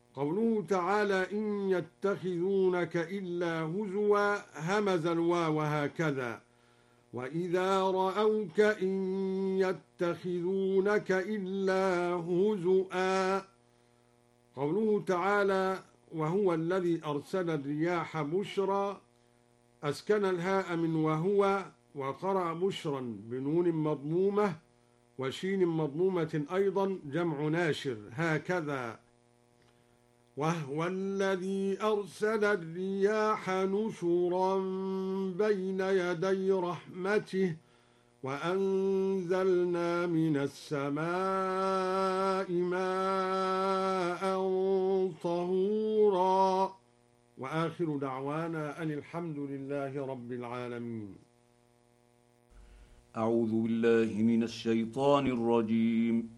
قوله تعالى إن يتخذونك إلا هزوا همز الواو هكذا وإذا رأوك إن يتخذونك إلا هزؤا. قوله تعالى وهو الذي أرسل الرياح بشرا أسكن الهاء من وهو وقرأ بشرا بنون مضمومة وشين مضمومة أيضا جمع ناشر هكذا. وهو الذي أرسل الرياح نشرا بين يدي رحمته وأنزلنا من السماء ماء طهورا. وآخر دعوانا أن الحمد لله رب العالمين. أعوذ بالله من الشيطان الرجيم.